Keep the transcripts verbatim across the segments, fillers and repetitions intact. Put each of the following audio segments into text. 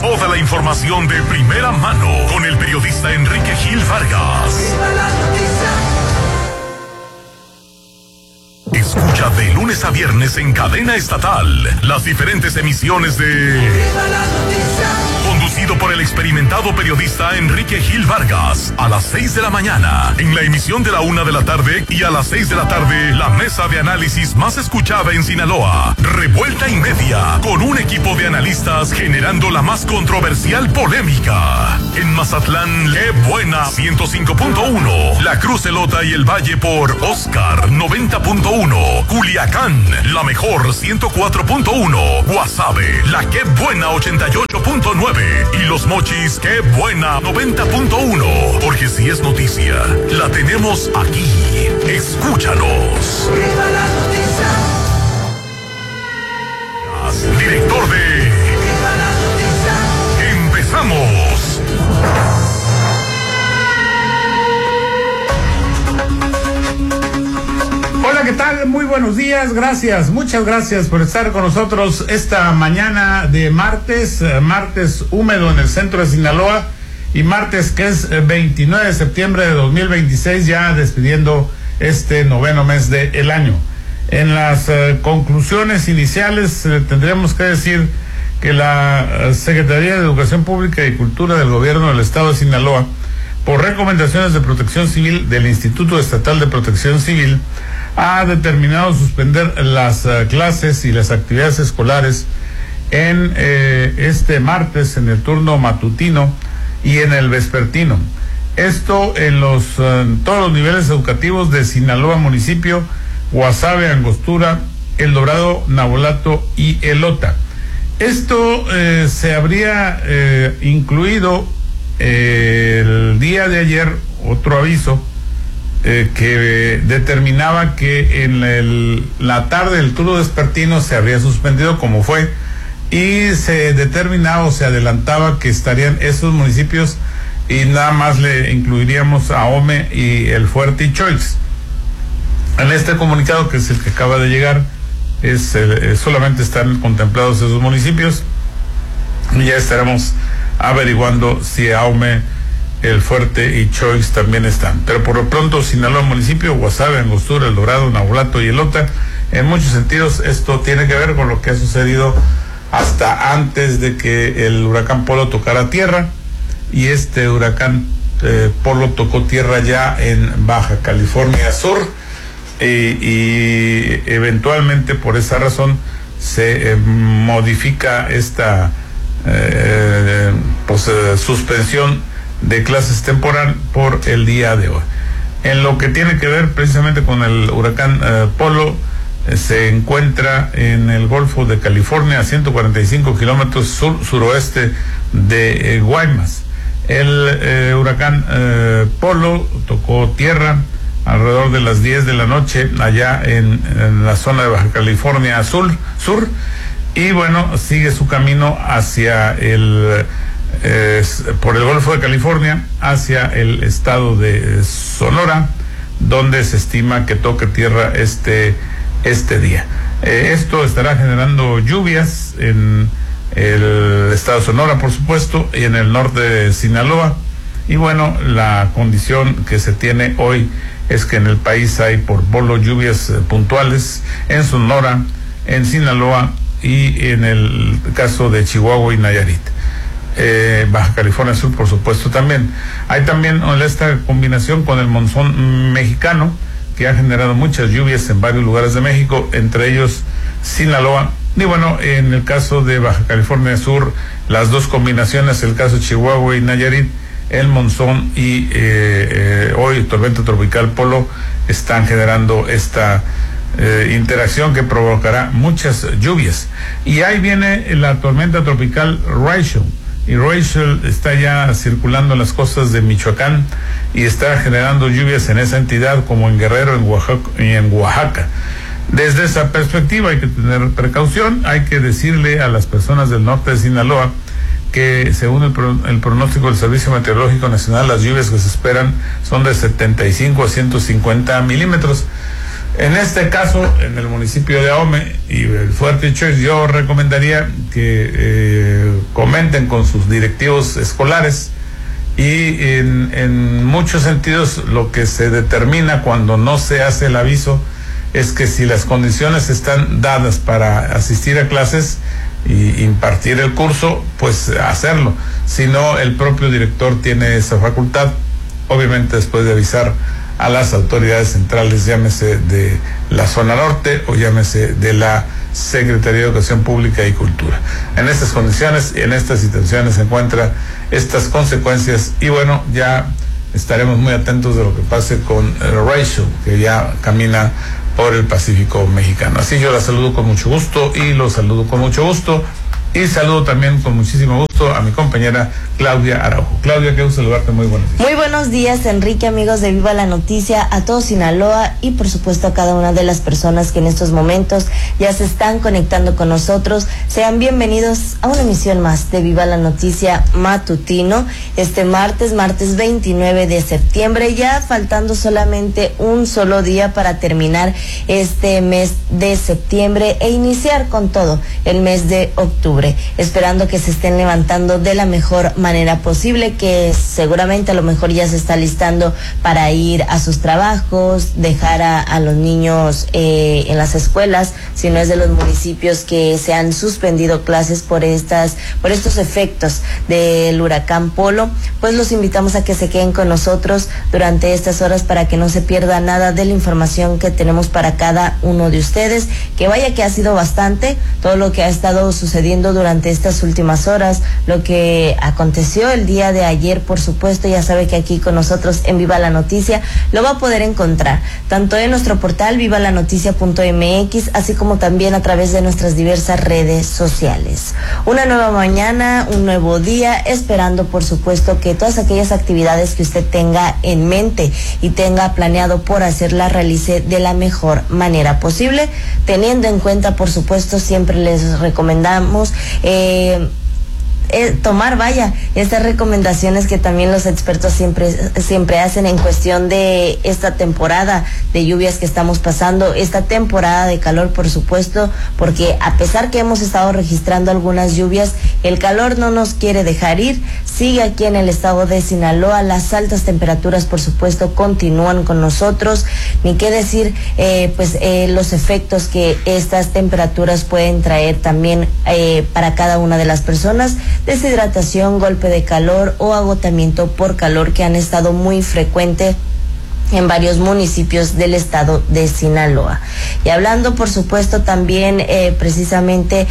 Toda la información de primera mano con el periodista Enrique Gil Vargas. Escucha de lunes a viernes en cadena estatal las diferentes emisiones de... Conducido por el experimentado periodista Enrique Gil Vargas, a las seis de la mañana, en la emisión de la una de la tarde, y a las seis de la tarde, la mesa de análisis más escuchada en Sinaloa, Revuelta y Media, con un equipo de analistas generando la más controversial polémica. En Mazatlán, Qué Buena ciento cinco punto uno, La Cruz Elota y el Valle por Oscar noventa punto uno, Culiacán, La Mejor ciento cuatro punto uno, Guasave, La Qué Buena ochenta y ocho punto nueve y Los Mochis, Qué Buena noventa punto uno, porque si es noticia, la tenemos aquí. Escúchanos. ¡Viva la noticia! Director de... ¡Viva la noticia! ¡Empezamos! Hola, ¿qué tal? Muy buenos días, gracias, muchas gracias por estar con nosotros esta mañana de martes, martes húmedo en el centro de Sinaloa, y martes que es veintinueve de septiembre de dos mil veintiséis, ya despidiendo este noveno mes del año. En las eh, conclusiones iniciales eh, tendremos que decir que la eh, Secretaría de Educación Pública y Cultura del Gobierno del Estado de Sinaloa, por recomendaciones de Protección Civil del Instituto Estatal de Protección Civil, ha determinado suspender las uh, clases y las actividades escolares en eh, este martes, en el turno matutino y en el vespertino. Esto en los uh, en todos los niveles educativos de Sinaloa municipio, Guasave, Angostura, El Dorado, Navolato y Elota. Esto eh, se habría eh, incluido eh, el día de ayer otro aviso Eh, que determinaba que en el, la tarde del turno vespertino se habría suspendido, como fue, y se determinaba o se adelantaba que estarían esos municipios, y nada más le incluiríamos a Ome y El Fuerte y Choix. En este comunicado, que es el que acaba de llegar, es eh, solamente están contemplados esos municipios, y ya estaremos averiguando si a Ome, El Fuerte y Choix también están. Pero por lo pronto, Sinaloa municipio, Guasave, Angostura, El Dorado, Navolato y Elota, en muchos sentidos esto tiene que ver con lo que ha sucedido hasta antes de que el huracán Polo tocara tierra, y este huracán eh, Polo tocó tierra ya en Baja California Sur, y, y eventualmente por esa razón se eh, modifica esta eh, pues, eh, suspensión de clases temporal por el día de hoy. En lo que tiene que ver precisamente con el huracán eh, Polo, eh, se encuentra en el Golfo de California, a ciento cuarenta y cinco kilómetros sur suroeste de eh, Guaymas. El eh, huracán eh, Polo tocó tierra alrededor de las diez de la noche allá en, en la zona de Baja California Sur, sur y bueno, sigue su camino hacia el Eh, por el Golfo de California hacia el estado de Sonora, donde se estima que toque tierra este este día. Eh, esto estará generando lluvias en el estado de Sonora, por supuesto, y en el norte de Sinaloa. Y bueno, la condición que se tiene hoy es que en el país hay por polo lluvias eh, puntuales en Sonora, en Sinaloa y en el caso de Chihuahua y Nayarit. Eh, Baja California Sur, por supuesto, también. Hay también esta combinación con el monzón mexicano, que ha generado muchas lluvias en varios lugares de México, entre ellos Sinaloa. Y bueno, en el caso de Baja California Sur, las dos combinaciones, el caso de Chihuahua y Nayarit, el monzón y eh, eh, hoy tormenta tropical Polo, están generando esta eh, interacción que provocará muchas lluvias. Y ahí viene la tormenta tropical Rachel. Y Rachel está ya circulando en las costas de Michoacán y está generando lluvias en esa entidad, como en Guerrero, en Oaxaca, y en Oaxaca. Desde esa perspectiva hay que tener precaución. Hay que decirle a las personas del norte de Sinaloa que, según el, pro, el pronóstico del Servicio Meteorológico Nacional, las lluvias que se esperan son de setenta y cinco a ciento cincuenta milímetros. En este caso, en el municipio de Ahome y el Fuerte Church, yo recomendaría que eh, comenten con sus directivos escolares, y en, en muchos sentidos lo que se determina cuando no se hace el aviso es que si las condiciones están dadas para asistir a clases y impartir el curso, pues hacerlo. Si no, el propio director tiene esa facultad, obviamente después de avisar a las autoridades centrales, llámese de la zona norte o llámese de la Secretaría de Educación Pública y Cultura. En estas condiciones y en estas situaciones se encuentran estas consecuencias, y bueno, ya estaremos muy atentos de lo que pase con Rachel, que ya camina por el Pacífico mexicano. Así yo la saludo con mucho gusto y lo saludo con mucho gusto. Y saludo también con muchísimo gusto a mi compañera Claudia Araujo. Claudia, qué gusto saludarte, muy buenos días. Muy buenos días, Enrique, amigos de Viva la Noticia, a todo Sinaloa y por supuesto a cada una de las personas que en estos momentos ya se están conectando con nosotros. Sean bienvenidos a una emisión más de Viva la Noticia matutino, este martes, martes veintinueve de septiembre, ya faltando solamente un solo día para terminar este mes de septiembre e iniciar con todo el mes de octubre. Esperando que se estén levantando de la mejor manera posible, que seguramente a lo mejor ya se está listando para ir a sus trabajos, dejar a, a los niños eh, en las escuelas, si no es de los municipios que se han suspendido clases por estas, por estos efectos del huracán Polo. Pues los invitamos a que se queden con nosotros durante estas horas para que no se pierda nada de la información que tenemos para cada uno de ustedes, que vaya que ha sido bastante todo lo que ha estado sucediendo durante estas últimas horas, lo que aconteció el día de ayer, por supuesto, ya sabe que aquí con nosotros en Viva la Noticia lo va a poder encontrar, tanto en nuestro portal viva la noticia punto m x, así como también a través de nuestras diversas redes sociales. Una nueva mañana, un nuevo día, esperando por supuesto que todas aquellas actividades que usted tenga en mente y tenga planeado por hacer, la realice de la mejor manera posible, teniendo en cuenta, por supuesto, siempre les recomendamos Eh, eh, tomar, vaya, estas recomendaciones que también los expertos siempre, siempre hacen en cuestión de esta temporada de lluvias que estamos pasando, esta temporada de calor, por supuesto, porque a pesar que hemos estado registrando algunas lluvias, el calor no nos quiere dejar ir, sigue aquí en el estado de Sinaloa, las altas temperaturas, por supuesto, continúan con nosotros, ni qué decir, eh, pues, eh, los efectos que estas temperaturas pueden traer también eh, para cada una de las personas, deshidratación, golpe de calor o agotamiento por calor, que han estado muy frecuentes en varios municipios del estado de Sinaloa. Y hablando, por supuesto, también eh, precisamente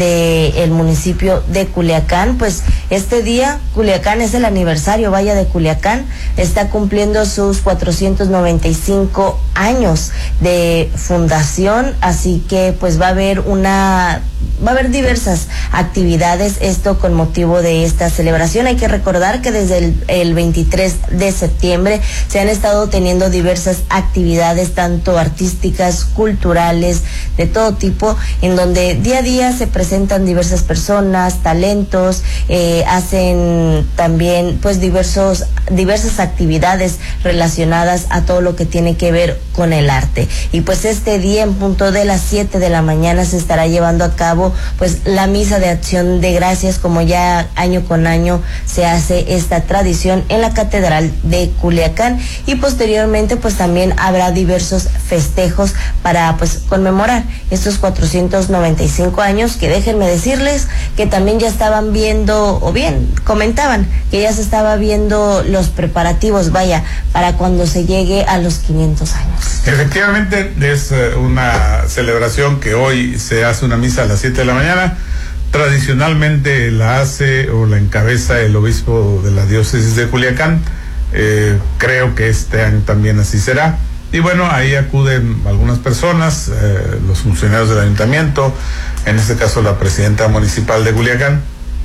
de el municipio de Culiacán, pues este día Culiacán es el aniversario, vaya, de Culiacán, está cumpliendo sus cuatrocientos noventa y cinco años de fundación, así que pues va a haber una va a haber diversas actividades, esto con motivo de esta celebración. Hay que recordar que desde el, el veintitrés de septiembre se han estado teniendo diversas actividades, tanto artísticas, culturales, de todo tipo, en donde día a día se presentan diversas personas, talentos, eh, hacen también pues diversos diversas actividades relacionadas a todo lo que tiene que ver con el arte. Y pues este día, en punto de las siete de la mañana, se estará llevando a cabo pues la misa de acción de gracias, como ya año con año se hace esta tradición en la Catedral de Culiacán, y posteriormente pues también habrá diversos festejos para pues conmemorar estos cuatrocientos noventa y cinco años, que déjenme decirles que también ya estaban viendo, o bien comentaban que ya se estaba viendo los preparativos, vaya, para cuando se llegue a los quinientos años. Efectivamente, es una celebración que hoy se hace una misa a las siete de la mañana. Tradicionalmente la hace o la encabeza el obispo de la diócesis de Culiacán. Eh, creo que este año también así será. Y bueno, ahí acuden algunas personas, eh, los funcionarios del ayuntamiento, en este caso la presidenta municipal de Culiacán.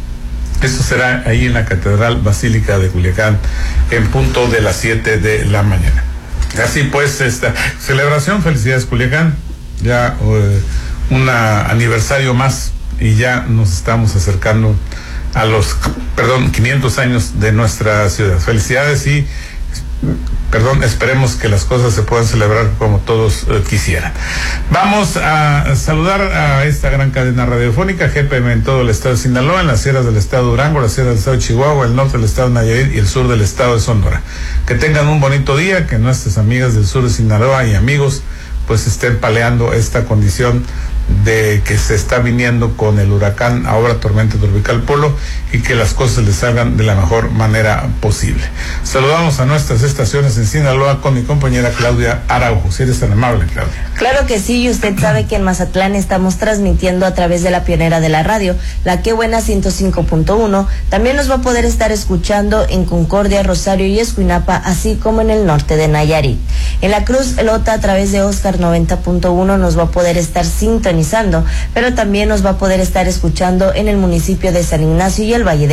Esto será ahí en la Catedral Basílica de Culiacán en punto de las siete de la mañana. Así pues, esta celebración, felicidades Culiacán, ya eh, un aniversario más y ya nos estamos acercando a los, perdón, quinientos años de nuestra ciudad. Felicidades y perdón, esperemos que las cosas se puedan celebrar como todos eh, quisieran. Vamos a saludar a esta gran cadena radiofónica, G P M en todo el estado de Sinaloa, en las sierras del estado de Durango, las sierras del estado de Chihuahua, el norte del estado de Nayarit y el sur del estado de Sonora. Que tengan un bonito día, que nuestras amigas del sur de Sinaloa y amigos pues estén paleando esta condición de que se está viniendo con el huracán, ahora tormenta tropical Polo, y que las cosas les salgan de la mejor manera posible. Saludamos a nuestras estaciones en Sinaloa con mi compañera Claudia Araujo. Si eres tan amable, Claudia. Claro que sí, y usted sabe que en Mazatlán estamos transmitiendo a través de la pionera de la radio, la Que Buena ciento cinco punto uno. También nos va a poder estar escuchando en Concordia, Rosario y Escuinapa, así como en el norte de Nayarit. En la Cruz Lota, a través de Oscar noventa punto uno, nos va a poder estar sintonizando, pero también nos va a poder estar escuchando en el municipio de San Ignacio y el Valle de